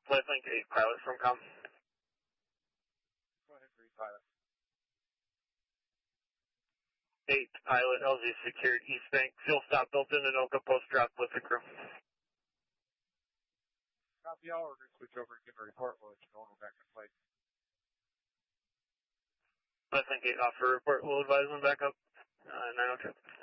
Link 8 pilot from com. Go ahead, read pilot. 8 pilot, LZ secured East Bank. Fuel stop built in Anoka, post drop with the crew. Copy all, we're going to switch over and give a report. We'll let you know when we're back in flight. Link 8 off for report. We'll advise them back up. 902.